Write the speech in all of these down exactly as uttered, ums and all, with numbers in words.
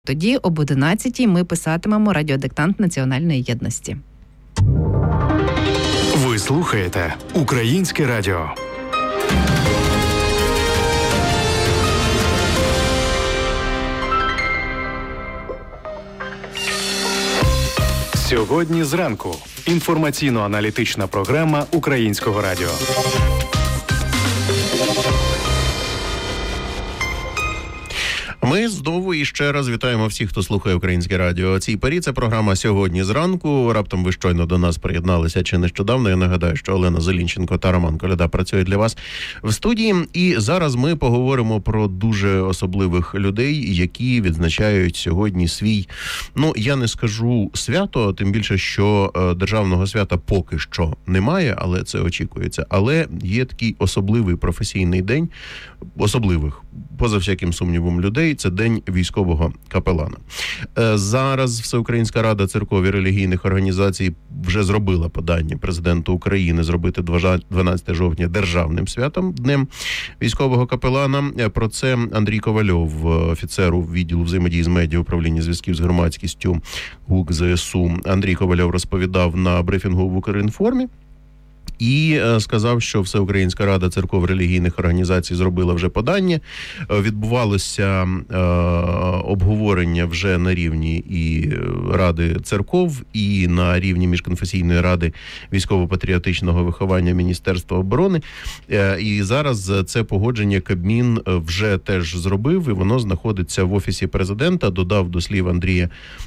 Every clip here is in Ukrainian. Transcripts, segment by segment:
Тоді об одинадцятій ми писатимемо радіодиктант Національної єдності. Ви слухаєте Українське радіо. Сьогодні зранку. Інформаційно-аналітична програма Українського радіо. Ми знову і ще раз вітаємо всіх, хто слухає Українське радіо. О цій порі це програма «Сьогодні зранку». Раптом ви щойно до нас приєдналися чи нещодавно. Я нагадаю, що Олена Зелінченко та Роман Коляда працюють для вас в студії. І зараз ми поговоримо про дуже особливих людей, які відзначають сьогодні свій, ну, я не скажу свято, тим більше, що державного свята поки що немає, але це очікується. Але є такий особливий професійний день, особливих, поза всяким сумнівом, людей. Це День військового капелана. Зараз Всеукраїнська рада церков і релігійних організацій вже зробила подання президенту України зробити дванадцятого жовтня державним святом, Днем військового капелана. Про це Андрій Ковальов, офіцеру відділу взаємодії з медіа управління зв'язків з громадськістю ГУК ЗСУ. Андрій Ковальов розповідав на брифінгу в Укрінформі. І сказав, що Всеукраїнська рада церков релігійних організацій зробила вже подання. Відбувалося е, обговорення вже на рівні і Ради церков, і на рівні Міжконфесійної ради військово-патріотичного виховання Міністерства оборони. Е, і зараз це погодження Кабмін вже теж зробив, і воно знаходиться в Офісі президента. Додав до слів Андрія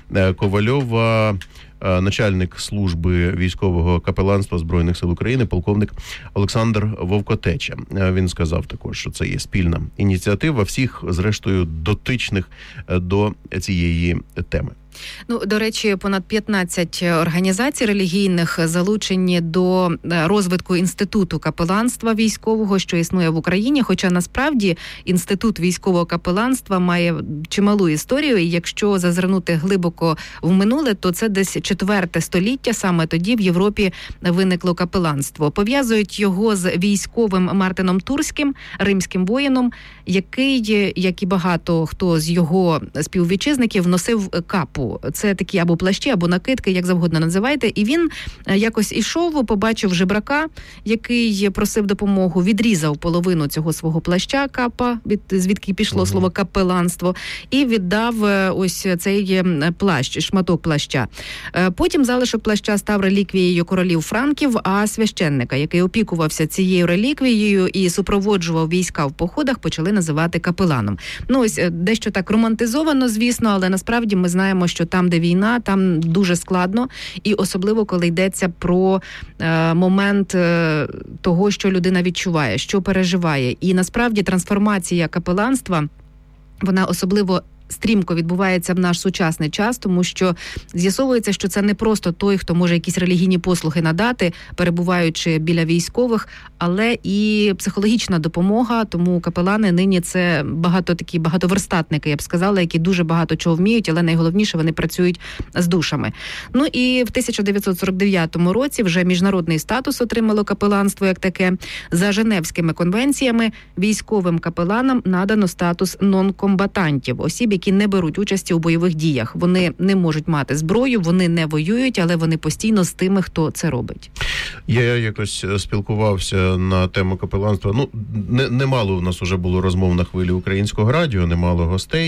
Ковальова начальник служби військового капеланства Збройних сил України, полковник Олександр Вовкотеча. Він сказав також, що це є спільна ініціатива всіх, зрештою, дотичних до цієї теми. Ну, до речі, понад п'ятнадцять організацій релігійних залучені до розвитку інституту капеланства військового, що існує в Україні, хоча насправді інститут військового капеланства має чималу історію, і якщо зазирнути глибоко в минуле, то це десь четверте століття, саме тоді в Європі виникло капеланство. Пов'язують його з військовим Мартином Турським, римським воїном, який, як і багато хто з його співвітчизників, носив капу. Це такі або плащі, або накидки, як завгодно називайте. І він якось ішов, побачив жебрака, який просив допомогу, відрізав половину цього свого плаща, капа, від, звідки пішло uh-huh. слово капеланство, і віддав ось цей плащ, шматок плаща. Потім залишок плаща став реліквією королів франків, а священника, який опікувався цією реліквією і супроводжував війська в походах, почали називати капеланом. Ну ось дещо так романтизовано, звісно, але насправді ми знаємо, що там, де війна, там дуже складно, і особливо, коли йдеться про е, момент е, того, що людина відчуває, що переживає. І насправді трансформація капеланства, вона особливо стрімко відбувається в наш сучасний час, тому що з'ясовується, що це не просто той, хто може якісь релігійні послуги надати, перебуваючи біля військових, але і психологічна допомога, тому капелани нині це багато такі багатоверстатники, я б сказала, які дуже багато чого вміють, але найголовніше, вони працюють з душами. Ну і в тисяча дев'ятсот сорок дев'ятому році вже міжнародний статус отримало капеланство як таке. За Женевськими конвенціями військовим капеланам надано статус нон-комбатантів, осіб, які не беруть участі у бойових діях. Вони не можуть мати зброю, вони не воюють, але вони постійно з тими, хто це робить. Я якось спілкувався на тему капеланства. Ну, не, немало у нас уже було розмов на хвилі Українського радіо, немало гостей.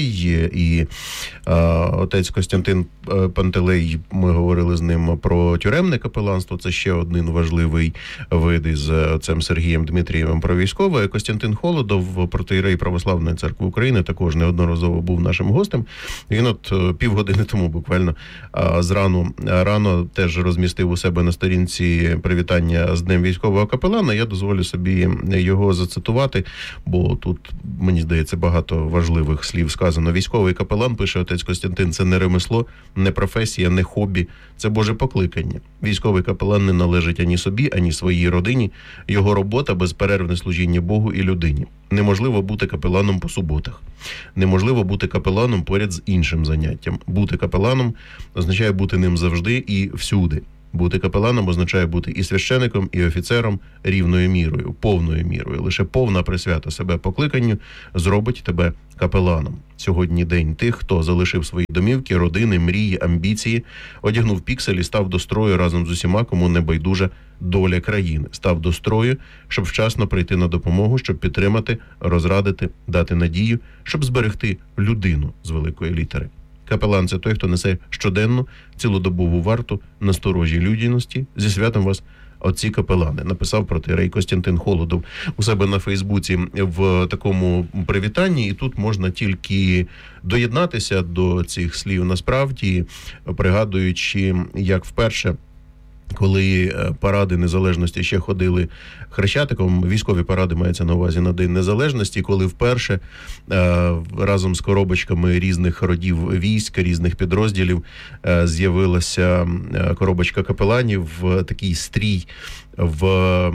І а, отець Костянтин Пантелей, ми говорили з ним про тюремне капеланство. Це ще один важливий вид із отцем Сергієм Дмитрієвим про військове. Костянтин Холодов, протоієрей Православної церкви України, також неодноразово був нашим гостем. Він от півгодини тому буквально зрану рано теж розмістив у себе на сторінці привітання з Днем військового капелана. Я дозволю собі його зацитувати, бо тут, мені здається, багато важливих слів сказано. Військовий капелан, пише отець Костянтин, це не ремесло, не професія, не хобі, це Боже покликання. Військовий капелан не належить ані собі, ані своїй родині. Його робота – безперервне служіння Богу і людині. Неможливо бути капеланом по суботах. Неможливо бути капеланом поряд з іншим заняттям. Бути капеланом означає бути ним завжди і всюди. Бути капеланом означає бути і священиком, і офіцером рівною мірою, повною мірою. Лише повна присвята себе покликанню зробить тебе капеланом. Сьогодні день тих, хто залишив свої домівки, родини, мрії, амбіції, одягнув піксель і став до строю разом з усіма, кому не байдужа доля країни. Став до строю, щоб вчасно прийти на допомогу, щоб підтримати, розрадити, дати надію, щоб зберегти людину з великої літери. Капелан – це той, хто несе щоденну, цілодобову варту на сторожі людяності. Зі святом вас, отці капелани, написав протоієрей Костянтин Холодов у себе на Фейсбуці в такому привітанні. І тут можна тільки доєднатися до цих слів. Насправді, пригадуючи, як вперше, коли паради незалежності ще ходили хрещатиком, військові паради мається на увазі на День Незалежності, коли вперше разом з коробочками різних родів військ, різних підрозділів з'явилася коробочка капеланів в такий стрій, в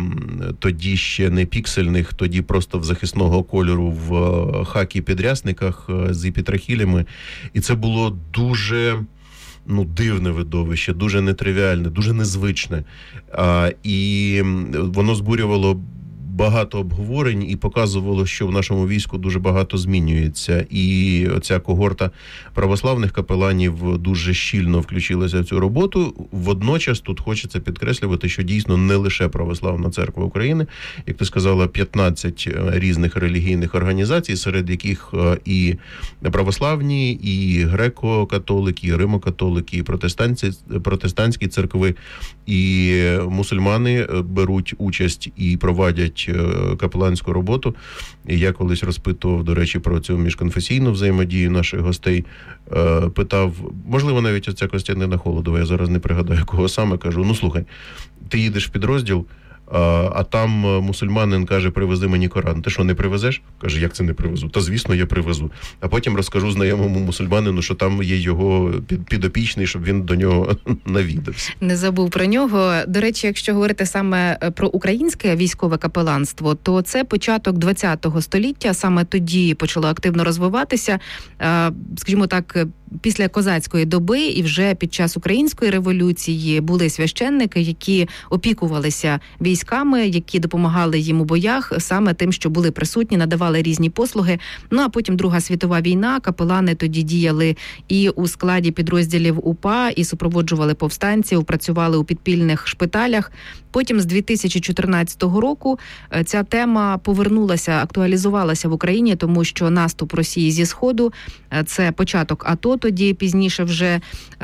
тоді ще не піксельних, тоді просто в захисного кольору, в хакі-підрясниках з епітрахілями. І це було дуже... ну, дивне видовище, дуже нетривіальне, дуже незвичне. А, і воно збурювало багато обговорень і показувало, що в нашому війську дуже багато змінюється. І оця когорта православних капеланів дуже щільно включилася в цю роботу. Водночас тут хочеться підкреслювати, що дійсно не лише Православна Церква України, як ти сказала, п'ятнадцять різних релігійних організацій, серед яких і православні, і греко-католики, і римо-католики, і протестантські, протестантські церкви, і мусульмани беруть участь і проводять капеланську роботу. Я колись розпитував, до речі, про цю міжконфесійну взаємодію наших гостей. Питав, можливо, навіть оця Костянтина Холодова, я зараз не пригадаю, кого саме, кажу, ну, слухай, ти їдеш в підрозділ, а там мусульманин каже, привези мені Коран. Ти що, не привезеш? Каже, як це не привезу? Та, звісно, я привезу. А потім розкажу знайомому мусульманину, що там є його підопічний, щоб він до нього навідався. Не забув про нього. До речі, якщо говорити саме про українське військове капеланство, то це початок ХХ століття, саме тоді почало активно розвиватися. Скажімо так, після козацької доби і вже під час Української революції були священники, які опікувалися військами, які допомагали їм у боях, саме тим, що були присутні, надавали різні послуги. Ну, а потім Друга світова війна, капелани тоді діяли і у складі підрозділів УПА, і супроводжували повстанців, працювали у підпільних шпиталях. Потім з дві тисячі чотирнадцятого року ця тема повернулася, актуалізувалася в Україні, тому що наступ Росії зі Сходу – це початок АТО, тоді пізніше вже е,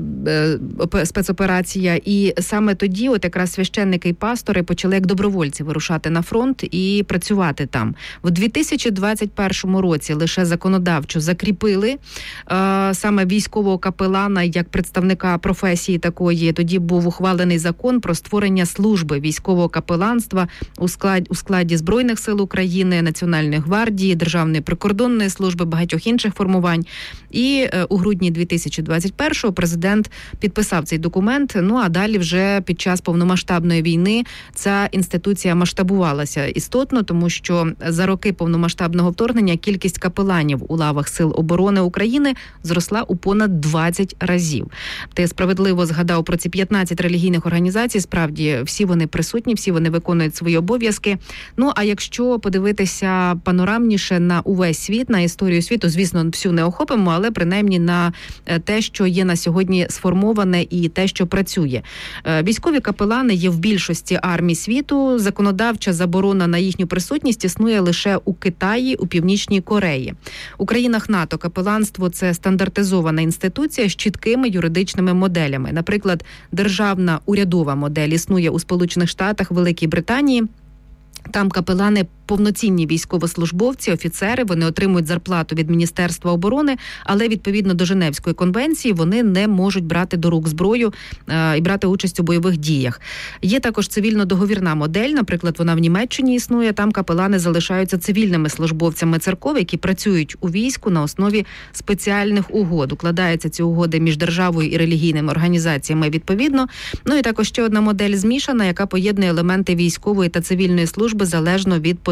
е, спецоперація. І саме тоді от якраз священники і пастори почали як добровольці вирушати на фронт і працювати там. В дві тисячі двадцять першому році лише законодавчо закріпили е, саме військового капелана як представника професії такої. Тоді був ухвалений закон про створення служби військового капеланства у складі, у складі Збройних сил України, Національної гвардії, Державної прикордонної служби, багатьох інших формувань. І е, у грудні дві тисячі двадцять першого президент підписав цей документ. Ну, а далі вже під час повномасштабної війни ця інституція масштабувалася істотно, тому що за роки повномасштабного вторгнення кількість капеланів у лавах Сил оборони України зросла у понад двадцять разів. Ти справедливо згадав про ці п'ятнадцять релігійних організацій. Справді, всі вони присутні, всі вони виконують свої обов'язки. Ну, а якщо подивитися панорамніше на увесь світ, на історію світу, звісно, всю не охопимо, але принаймні на те, що є на сьогодні сформоване і те, що працює. Військові капелани є в більшості армій світу. Законодавча заборона на їхню присутність існує лише у Китаї, у Північній Кореї. У країнах НАТО капеланство – це стандартизована інституція з чіткими юридичними моделями. Наприклад, державна урядова модель існує у Сполучених Штатах, Великій Британії. Там капелани повноцінні військовослужбовці, офіцери, вони отримують зарплату від Міністерства оборони, але відповідно до Женевської конвенції вони не можуть брати до рук зброю е, і брати участь у бойових діях. Є також цивільно-договірна модель, наприклад, вона в Німеччині існує, там капелани залишаються цивільними службовцями церков, які працюють у війську на основі спеціальних угод. Укладаються ці угоди між державою і релігійними організаціями відповідно. Ну і також ще одна модель змішана, яка поєднує елементи військової та цивільної служби залежно від потреб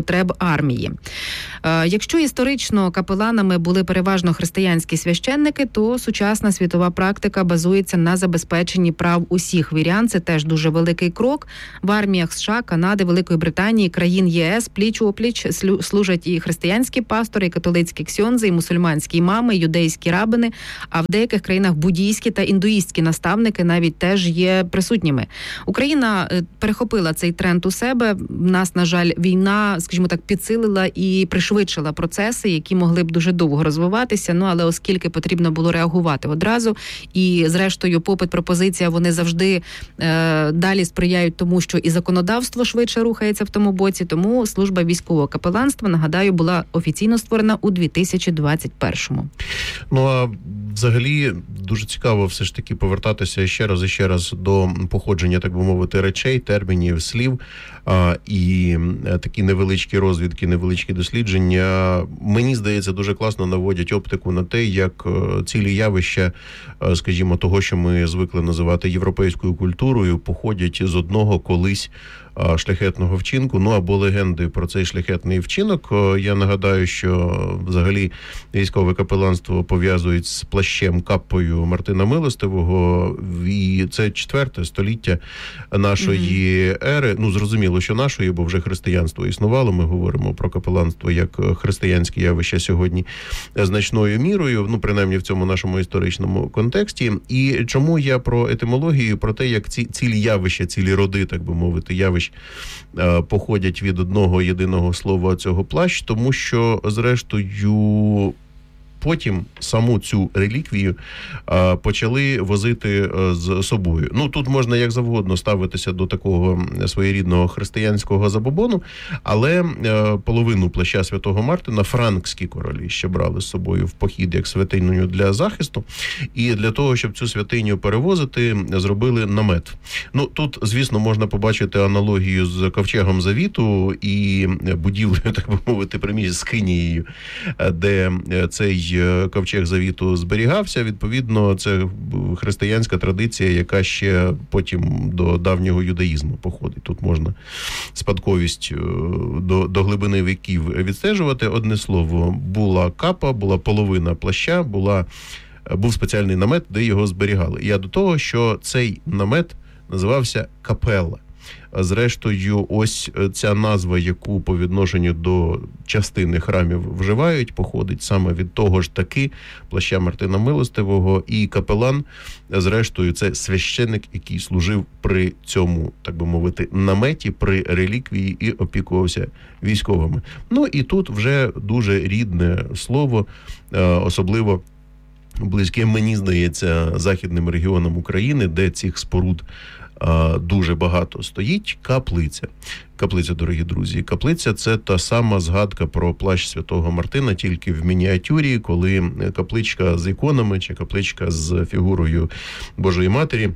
потреб армії. Якщо історично капеланами були переважно християнські священники, то сучасна світова практика базується на забезпеченні прав усіх вірян. Це теж дуже великий крок. В арміях США, Канади, Великої Британії, країн ЄС пліч-опліч служать і християнські пастори, і католицькі ксьонзи, і мусульманські імами, і юдейські рабини, а в деяких країнах буддійські та індуїстські наставники навіть теж є присутніми. Україна перехопила цей тренд у себе. Нас, на жаль, війна, скажімо так, підсилила і пришвидшила процеси, які могли б дуже довго розвиватися, ну але оскільки потрібно було реагувати одразу, і зрештою попит, пропозиція, вони завжди е, далі сприяють тому, що і законодавство швидше рухається в тому боці, тому служба військового капеланства, нагадаю, була офіційно створена у дві тисячі двадцять першому. Ну, а взагалі дуже цікаво все ж таки повертатися ще раз і ще раз до походження, так би мовити, речей, термінів, слів, а, і такі невеличкі розвідки, невеличкі дослідження, мені здається, дуже класно наводять оптику на те, як цілі явища, скажімо, того, що ми звикли називати європейською культурою, походять з одного колись шляхетного вчинку, ну або легенди про цей шляхетний вчинок. Я нагадаю, що взагалі військове капеланство пов'язують з плащем каппою Мартина Милостивого, і це четверте століття нашої mm-hmm. ери. Ну, зрозуміло, що нашої, бо вже християнство існувало, ми говоримо про капеланство як християнське явище сьогодні значною мірою, ну, принаймні в цьому нашому історичному контексті. І чому я про етимологію, про те, як ці цілі явища, цілі роди, так би мовити, явищ походять від одного єдиного слова цього плащ, тому що, зрештою, потім саму цю реліквію а, почали возити а, з собою. Ну, тут можна як завгодно ставитися до такого своєрідного християнського забобону, але а, половину плаща Святого Мартина франкські королі ще брали з собою в похід як святиню для захисту, і для того, щоб цю святиню перевозити, зробили намет. Ну, тут, звісно, можна побачити аналогію з ковчегом Завіту і будівлею, так би мовити, приміщення з Скинією, де цей ковчег Завіту зберігався. Відповідно, це християнська традиція, яка ще потім до давнього юдаїзму походить. Тут можна спадковість до, до глибини віків відстежувати. Одне слово, була капа, була половина плаща, була, був спеціальний намет, де його зберігали. Я до того, що цей намет називався капелла. Зрештою, ось ця назва, яку по відношенню до частини храмів вживають, походить саме від того ж таки плаща Мартина Милостивого, і капелан, зрештою, це священник, який служив при цьому, так би мовити, наметі, при реліквії і опікувався військовими. Ну і тут вже дуже рідне слово, особливо близьке, мені здається, західним регіонам України, де цих споруд дуже багато стоїть, каплиця. Каплиця, дорогі друзі. Каплиця – це та сама згадка про плащ Святого Мартина, тільки в мініатюрі, коли капличка з іконами чи капличка з фігурою Божої Матері,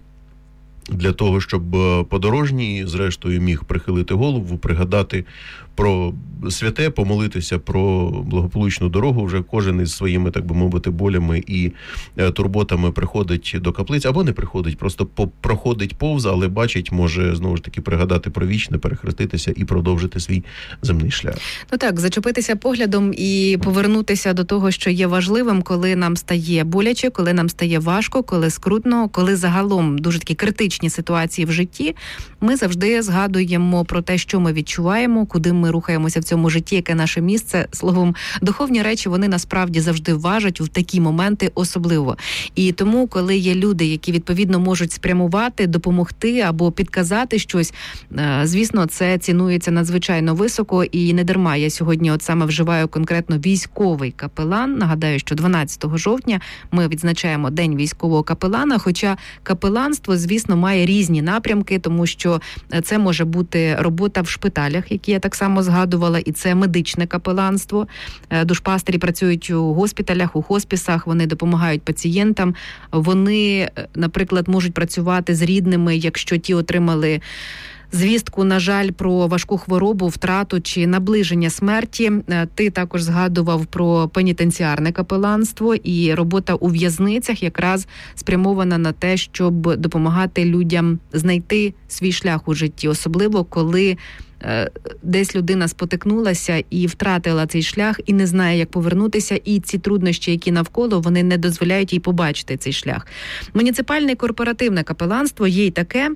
для того, щоб подорожній, зрештою, міг прихилити голову, пригадати про святе, помолитися про благополучну дорогу. Вже кожен із своїми, так би мовити, болями і турботами приходить до каплиць, або не приходить, просто проходить повз, але бачить, може, знову ж таки, пригадати про вічне, перехреститися і продовжити свій земний шлях. Ну так, зачепитися поглядом і повернутися до того, що є важливим, коли нам стає боляче, коли нам стає важко, коли скрутно, коли загалом дуже такі критичні ситуації в житті, ми завжди згадуємо про те, що ми відчуваємо, куди ми рухаємося в цьому житті, яке наше місце. Словом, духовні речі, вони насправді завжди важать в такі моменти особливо. І тому, коли є люди, які відповідно можуть спрямувати, допомогти або підказати щось, звісно, це цінується надзвичайно високо, і не дарма я сьогодні от саме вживаю конкретно військовий капелан. Нагадаю, що дванадцятого жовтня ми відзначаємо День військового капелана, хоча капеланство, звісно, має різні напрямки, тому що це може бути робота в шпиталях, які я так само згадувала, і це медичне капеланство. Душпастері працюють у госпіталях, у хоспісах, вони допомагають пацієнтам. Вони, наприклад, можуть працювати з рідними, якщо ті отримали звістку, на жаль, про важку хворобу, втрату чи наближення смерті. Ти також згадував про пенітенціарне капеланство, і робота у в'язницях якраз спрямована на те, щоб допомагати людям знайти свій шлях у житті, особливо коли десь людина спотикнулася і втратила цей шлях, і не знає, як повернутися, і ці труднощі, які навколо, вони не дозволяють їй побачити цей шлях. Муніципальне і корпоративне капеланство є й таке.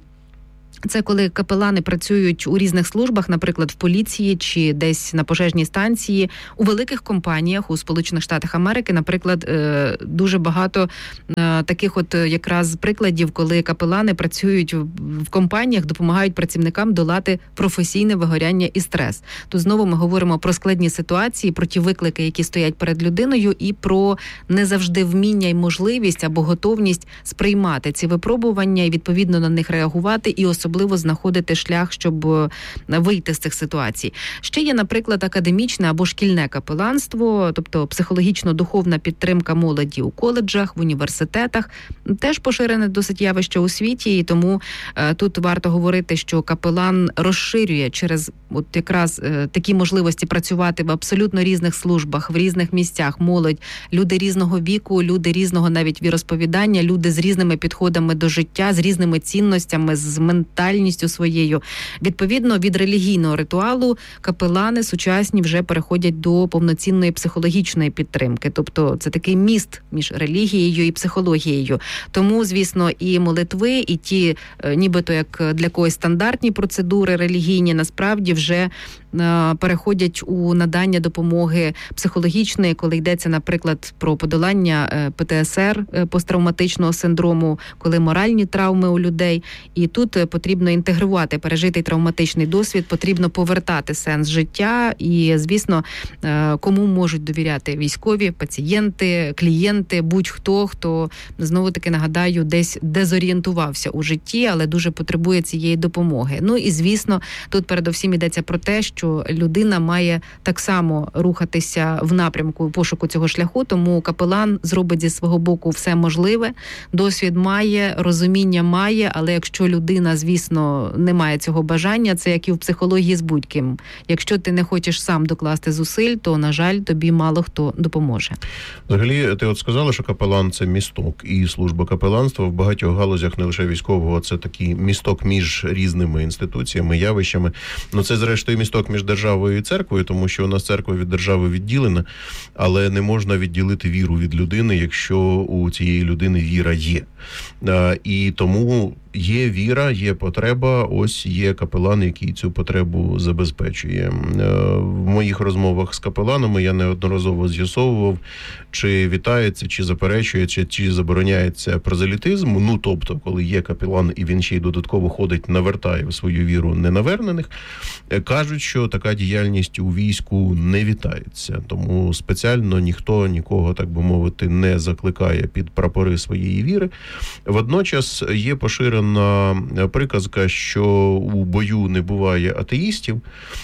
Це коли капелани працюють у різних службах, наприклад, в поліції чи десь на пожежній станції. У великих компаніях у Сполучених Штатах Америки, наприклад, дуже багато таких от якраз прикладів, коли капелани працюють в компаніях, допомагають працівникам долати професійне вигоряння і стрес. Тут знову ми говоримо про складні ситуації, про ті виклики, які стоять перед людиною, і про не завжди вміння і можливість або готовність сприймати ці випробування і відповідно на них реагувати, і особливо особливо знаходити шлях, щоб вийти з цих ситуацій. Ще є, наприклад, академічне або шкільне капеланство, тобто психологічно-духовна підтримка молоді у коледжах, в університетах. Теж поширене досить явище у світі, і тому е, тут варто говорити, що капелан розширює через от якраз е, такі можливості працювати в абсолютно різних службах, в різних місцях. Молодь, люди різного віку, люди різного навіть віросповідання, люди з різними підходами до життя, з різними цінностями, з ментальністю своєю. Відповідно, від релігійного ритуалу капелани сучасні вже переходять до повноцінної психологічної підтримки. Тобто це такий міст між релігією і психологією. Тому, звісно, і молитви, і ті, нібито як для когось стандартні процедури релігійні, насправді вже переходять у надання допомоги психологічної, коли йдеться, наприклад, про подолання пе те ес ер, посттравматичного синдрому, коли моральні травми у людей. І тут потрібно інтегрувати пережитий травматичний досвід, потрібно повертати сенс життя. І, звісно, кому можуть довіряти військові, пацієнти, клієнти, будь-хто, хто, знову-таки нагадаю, десь дезорієнтувався у житті, але дуже потребує цієї допомоги. Ну і, звісно, тут передовсім йдеться про те, що людина має так само рухатися в напрямку пошуку цього шляху, тому капелан зробить зі свого боку все можливе, досвід має, розуміння має, але якщо людина, звісно, не має цього бажання, це як і в психології з будь-ким. Якщо ти не хочеш сам докласти зусиль, то, на жаль, тобі мало хто допоможе. Взагалі, ти от сказала, що капелан – це місток, і служба капеланства в багатьох галузях, не лише військового, це такий місток між різними інституціями, явищами. Ну, це, зрештою, місток між державою і церквою, тому що у нас церква від держави відділена, але не можна відділити віру від людини, якщо у цієї людини віра є. І тому є віра, є потреба, ось є капелан, який цю потребу забезпечує. В моїх розмовах з капеланами я неодноразово з'ясовував, чи вітається, чи заперечується, чи забороняється прозелітизм. Ну, тобто, коли є капелан і він ще й додатково ходить, навертає в свою віру ненавернених, кажуть, що така діяльність у війську не вітається. Тому спеціально ніхто нікого, так би мовити, не закликає під прапори своєї віри. Водночас є поширена приказка, що у бою не буває атеїстів.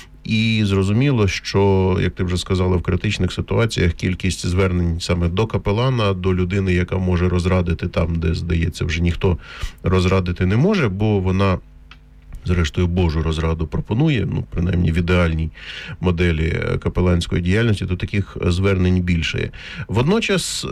І зрозуміло, що, як ти вже сказала, в критичних ситуаціях кількість звернень саме до капелана, до людини, яка може розрадити там, де, здається, вже ніхто розрадити не може, бо вона, зрештою, Божу розраду пропонує, ну, принаймні в ідеальній моделі капеланської діяльності, то таких звернень більше. Водночас,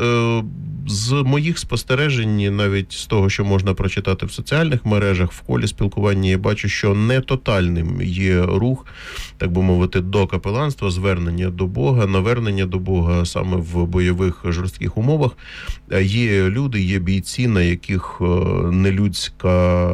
з моїх спостережень, навіть з того, що можна прочитати в соціальних мережах, в колі спілкування, я бачу, що не тотальним є рух, так би мовити, до капеланства, звернення до Бога, навернення до Бога саме в бойових жорстких умовах. Є люди, є бійці, на яких нелюдська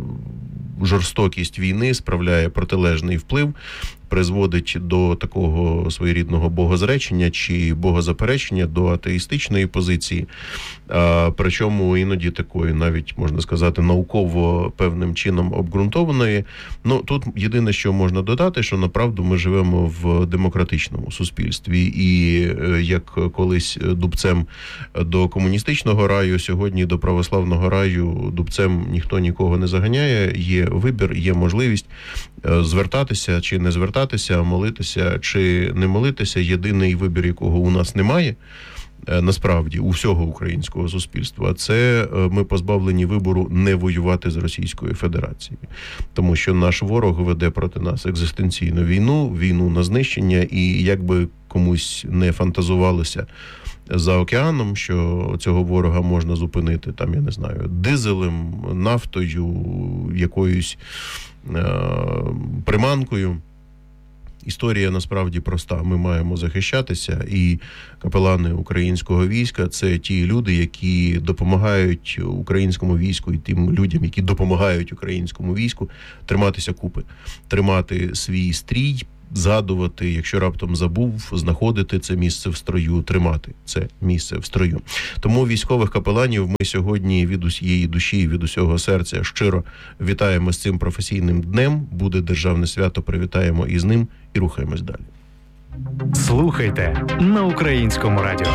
жорстокість війни справляє протилежний вплив, призводить до такого своєрідного богозречення чи богозаперечення, до атеїстичної позиції, а, причому іноді такої, навіть, можна сказати, науково певним чином обґрунтованої. Ну, тут єдине, що можна додати, що, направду, ми живемо в демократичному суспільстві, і як колись дубцем до комуністичного раю, сьогодні до православного раю дубцем ніхто нікого не заганяє, є вибір, є можливість звертатися чи не звертатися, молитися чи не молитися. Єдиний вибір, якого у нас немає, насправді у всього українського суспільства, це ми позбавлені вибору не воювати з Російською Федерацією. Тому що наш ворог веде проти нас екзистенційну війну, війну на знищення, і якби комусь не фантазувалося за океаном, що цього ворога можна зупинити, там, я не знаю, дизелем, нафтою, якоюсь е- приманкою. Історія насправді проста. Ми маємо захищатися, і капелани українського війська – це ті люди, які допомагають українському війську і тим людям, які допомагають українському війську триматися купи, тримати свій стрій, згадувати, якщо раптом забув, знаходити це місце в строю, тримати це місце в строю. Тому військових капеланів ми сьогодні від усієї душі, від усього серця щиро вітаємо з цим професійним днем. Буде державне свято, привітаємо із ним і рухаємось далі. Слухайте на Українському радіо.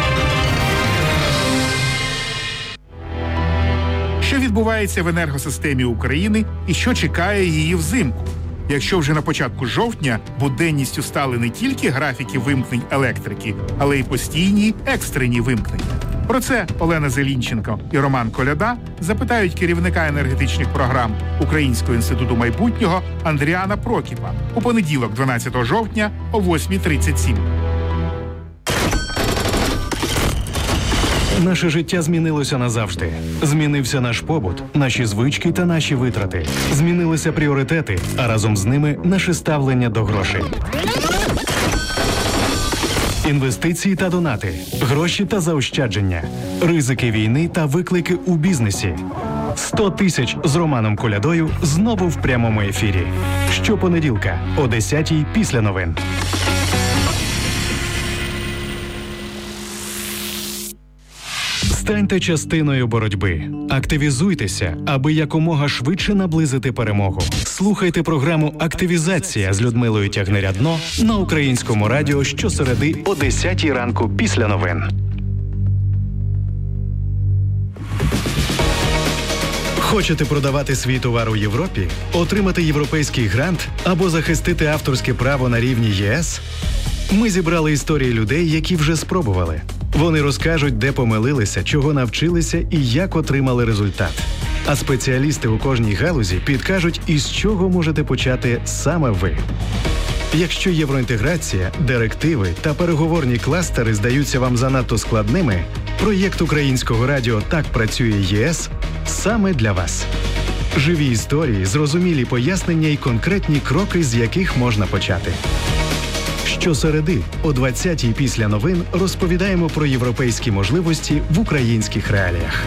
Що відбувається в енергосистемі України і що чекає її взимку? Якщо вже на початку жовтня буденністю стали не тільки графіки вимкнень електрики, але й постійні екстрені вимкнення. Про це Олена Зелінченко і Роман Коляда запитають керівника енергетичних програм Українського інституту майбутнього Андріана Прокіпа у понеділок, дванадцятого жовтня о восьма тридцять сім. Наше життя змінилося назавжди. Змінився наш побут, наші звички та наші витрати. Змінилися пріоритети, а разом з ними наше ставлення до грошей. Інвестиції та донати, гроші та заощадження, ризики війни та виклики у бізнесі. сто тисяч з Романом Колядою знову в прямому ефірі. Щопонеділка о десятій після новин. Станьте частиною боротьби. Активізуйтеся, аби якомога швидше наблизити перемогу. Слухайте програму «Активізація» з Людмилою Тягнерядно на Українському радіо щосереди о десятій ранку після новин. Хочете продавати свій товар у Європі? Отримати європейський грант або захистити авторське право на рівні ЄС? Ми зібрали історії людей, які вже спробували. Вони розкажуть, де помилилися, чого навчилися і як отримали результат. А спеціалісти у кожній галузі підкажуть, із чого можете почати саме ви. Якщо євроінтеграція, директиви та переговорні кластери здаються вам занадто складними, проєкт Українського радіо «Так працює ЄС» саме для вас. Живі історії, зрозумілі пояснення і конкретні кроки, з яких можна почати. Щосереди о двадцятій після новин розповідаємо про європейські можливості в українських реаліях.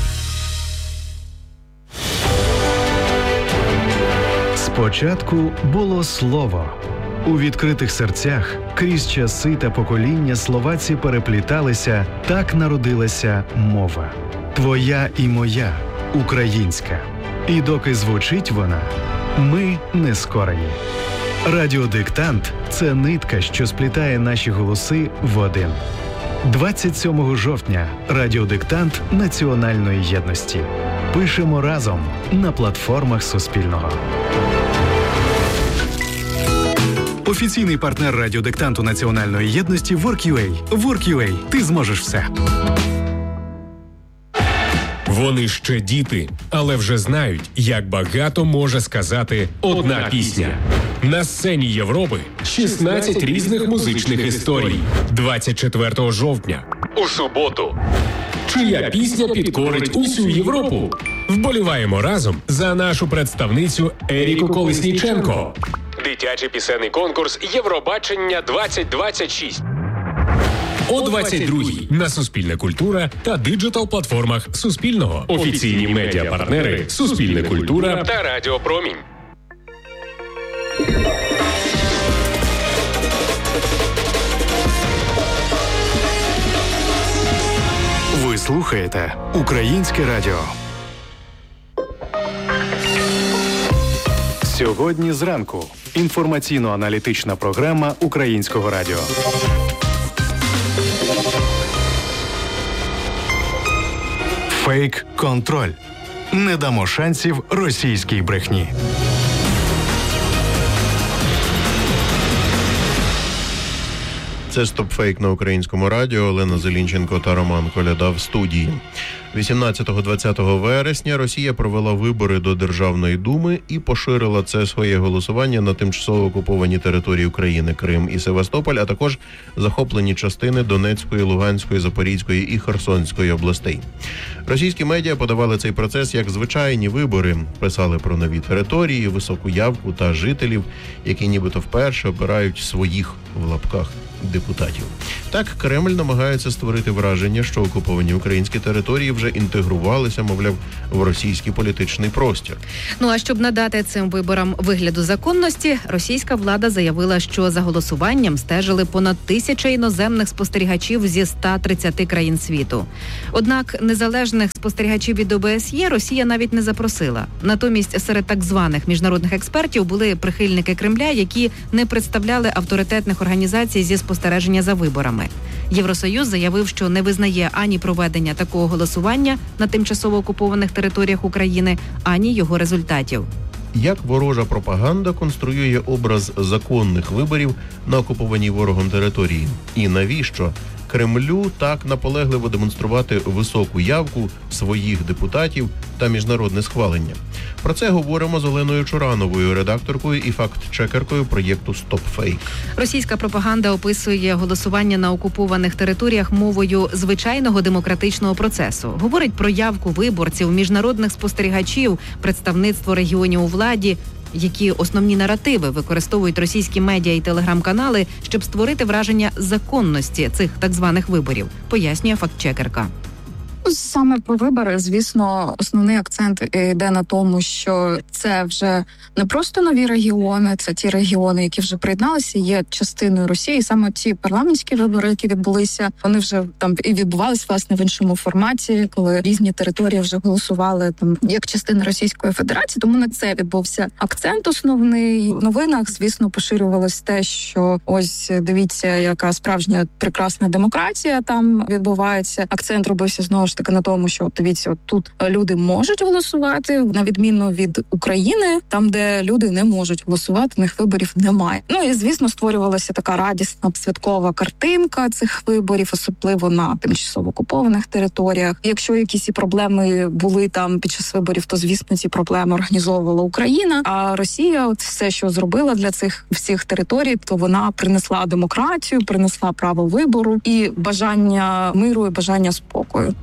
Спочатку було слово. У відкритих серцях крізь часи та покоління словаці перепліталися, так народилася мова. Твоя і моя, українська. І доки звучить вона, ми не скорені. Радіодиктант – це нитка, що сплітає наші голоси в один. двадцять сьомого жовтня – радіодиктант національної єдності. Пишемо разом на платформах Суспільного. Офіційний партнер радіодиктанту національної єдності WorkUA. WorkUA. Ти зможеш все. Вони ще діти, але вже знають, як багато може сказати одна пісня. На сцені Європи шістнадцять різних музичних історій. двадцять четвертого жовтня. У суботу. Чия пісня підкорить усю Європу? Вболіваємо разом за нашу представницю Еріку Колесніченко. Дитячий пісенний конкурс «Євробачення двадцять двадцять шість». О двадцять другій на Суспільне культура та диджитал-платформах Суспільного. Офіційні медіапартнери Суспільне культура та Радіо Промінь. Ви слухаєте Українське радіо. Сьогодні зранку. Інформаційно-аналітична програма Українського радіо. Фейк-контроль. Не дамо шансів російській брехні. Це «Стопфейк» на Українському радіо. Олена Зелінченко та Роман Коляда в студії. вісімнадцятого-двадцятого вересня Росія провела вибори до Державної думи і поширила це своє голосування на тимчасово окуповані території України, Крим і Севастополь, а також захоплені частини Донецької, Луганської, Запорізької і Херсонської областей. Російські медіа подавали цей процес як звичайні вибори, писали про нові території, високу явку та жителів, які нібито вперше обирають своїх, в лапках, депутатів. Так, Кремль намагається створити враження, що окуповані українські території вже інтегрувалися, мовляв, в російський політичний простір. Ну а щоб надати цим виборам вигляду законності, російська влада заявила, що за голосуванням стежили понад тисяча іноземних спостерігачів зі ста тридцяти країн світу. Однак незалежних спостерігачів від О Б С Є Росія навіть не запросила. Натомість серед так званих міжнародних експертів були прихильники Кремля, які не представляли авторитетних організацій зі спостереження за виборами. Євросоюз заявив, що не визнає ані проведення такого голосування на тимчасово окупованих територіях України, ані його результатів. Як ворожа пропаганда конструює образ законних виборів на окупованій ворогом території? І навіщо Кремлю так наполегливо демонструвати високу явку своїх депутатів та міжнародне схвалення? Про це говоримо з Оленою Чурановою, редакторкою і факт-чекеркою проєкту «Стопфейк». Російська пропаганда описує голосування на окупованих територіях мовою звичайного демократичного процесу. Говорить про явку виборців, міжнародних спостерігачів, представництво регіонів у владі, які основні наративи використовують російські медіа і телеграм-канали, щоб створити враження законності цих так званих виборів, пояснює фактчекерка. Саме про вибори, звісно, основний акцент йде на тому, що це вже не просто нові регіони, це ті регіони, які вже приєдналися, є частиною Росії. Саме ті парламентські вибори, які відбулися, вони вже там і відбувалися, власне, в іншому форматі, коли різні території вже голосували там як частина Російської Федерації. Тому на це відбувся акцент основний. В новинах, звісно, поширювалось те, що ось дивіться, яка справжня прекрасна демократія там відбувається. Акцент робився знову ж таки на тому, що дивіться, от тут люди можуть голосувати, на відміну від України, там, де люди не можуть голосувати, у них виборів немає. Ну і, звісно, створювалася така радісна святкова картинка цих виборів, особливо на тимчасово окупованих територіях. Якщо якісь і проблеми були там під час виборів, то, звісно, ці проблеми організовувала Україна, а Росія от все, що зробила для цих всіх територій, то вона принесла демократію, принесла право вибору і бажання миру, і бажання спокою.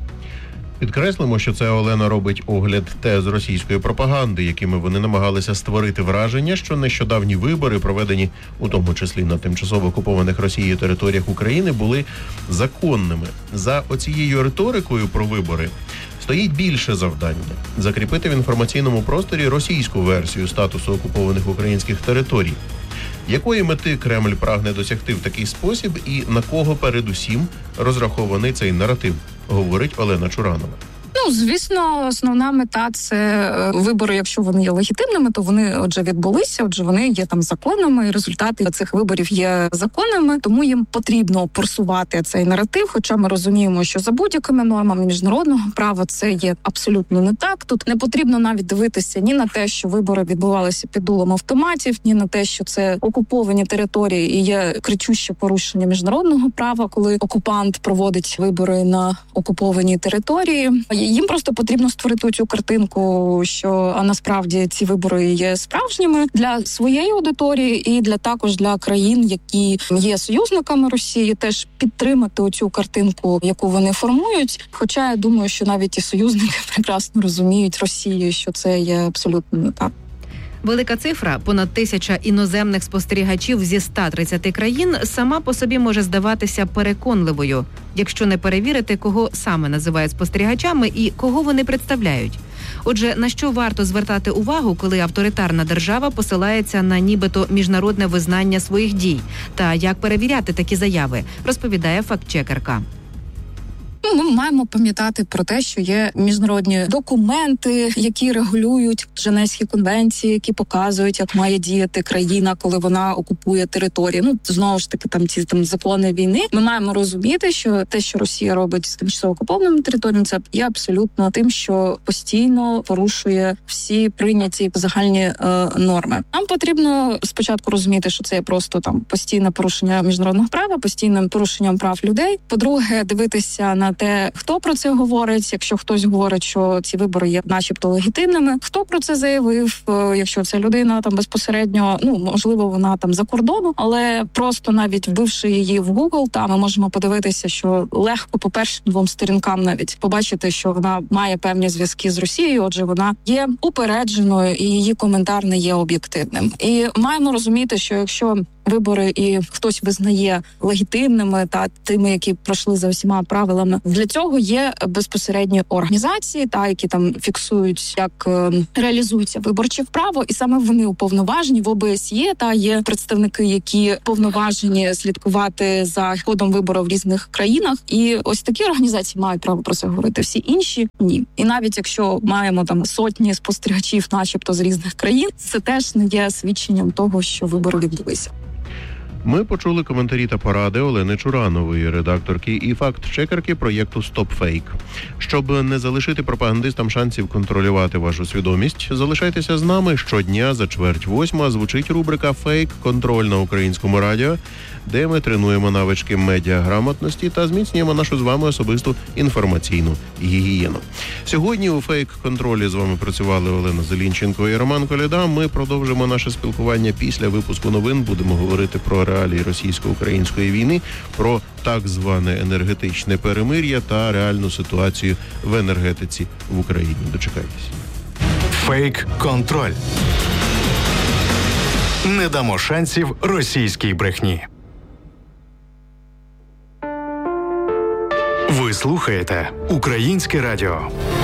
Підкреслимо, що це Олена робить огляд тез російської пропаганди, якими вони намагалися створити враження, що нещодавні вибори, проведені у тому числі на тимчасово окупованих Росією територіях України, були законними. За оцією риторикою про вибори стоїть більше завдання – закріпити в інформаційному просторі російську версію статусу окупованих українських територій. Якої мети Кремль прагне досягти в такий спосіб і на кого передусім розрахований цей наратив, говорить Олена Чуранова. Ну, звісно, основна мета – це вибори, якщо вони є легітимними, то вони, отже, відбулися, отже, вони є там законними, і результати цих виборів є законними, тому їм потрібно просувати цей наратив, хоча ми розуміємо, що за будь-якими нормами міжнародного права це є абсолютно не так. Тут не потрібно навіть дивитися ні на те, що вибори відбувалися під дулом автоматів, ні на те, що це окуповані території і є кричуще порушення міжнародного права, коли окупант проводить вибори на окупованій території. Їм просто потрібно створити цю картинку, що а насправді ці вибори є справжніми для своєї аудиторії і для також для країн, які є союзниками Росії, теж підтримати оцю картинку, яку вони формують. Хоча я думаю, що навіть і союзники прекрасно розуміють Росію, що це є абсолютно не так. Велика цифра – понад тисяча іноземних спостерігачів зі ста тридцяти країн – сама по собі може здаватися переконливою, якщо не перевірити, кого саме називають спостерігачами і кого вони представляють. Отже, на що варто звертати увагу, коли авторитарна держава посилається на нібито міжнародне визнання своїх дій? Та як перевіряти такі заяви, розповідає фактчекерка. Ми маємо пам'ятати про те, що є міжнародні документи, які регулюють Женевські конвенції, які показують, як має діяти країна, коли вона окупує територію. Ну, знову ж таки, там ці там закони війни. Ми маємо розуміти, що те, що Росія робить з тимчасово окупованими територіями, це є абсолютно тим, що постійно порушує всі прийняті загальні е, норми. Нам потрібно спочатку розуміти, що це є просто там постійне порушення міжнародного права, постійним порушенням прав людей. По-друге, дивитися на те, хто про це говорить. Якщо хтось говорить, що ці вибори є начебто легітимними, хто про це заявив, якщо ця людина там безпосередньо, ну можливо, вона там за кордоном, але просто навіть вбивши її в Google, та ми можемо подивитися, що легко по першим двом сторінкам навіть побачити, що вона має певні зв'язки з Росією. Отже, вона є упередженою і її коментар не є об'єктивним. І маємо розуміти, що якщо вибори і хтось визнає легітимними та тими, які пройшли за всіма правилами, для цього є безпосередні організації, та які там фіксують, як е, реалізується виборче право, і саме вони уповноважені в О Б С Є, та є представники, які повноважені слідкувати за ходом виборів в різних країнах. І ось такі організації мають право про це говорити. Всі інші ні. І навіть якщо маємо там сотні спостерігачів, начебто з різних країн, це теж не є свідченням того, що вибори відбулися. Ми почули коментарі та поради Олени Чуранової, редакторки і факт-чекерки проєкту Stop Fake. Щоб не залишити пропагандистам шансів контролювати вашу свідомість, залишайтеся з нами. Щодня за чверть восьма звучить рубрика «Фейк-контроль» на Українському радіо, де ми тренуємо навички медіаграмотності та зміцнюємо нашу з вами особисту інформаційну гігієну. Сьогодні у «Фейк-контролі» з вами працювали Олена Зелінченко і Роман Коляда. Ми продовжимо наше спілкування після випуску новин. Будемо говорити про реалії російсько-української війни, про так зване енергетичне перемир'я та реальну ситуацію в енергетиці в Україні. Дочекайтесь. Фейк-контроль. Не дамо шансів російській брехні. Ви слухаєте Українське радіо.